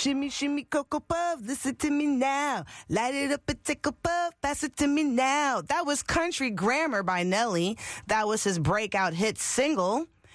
Shimmy, shimmy, Cocoa Puff, listen to me now. Light it up and take a puff, pass it to me now. That was Country Grammar by Nelly. That was his breakout hit single.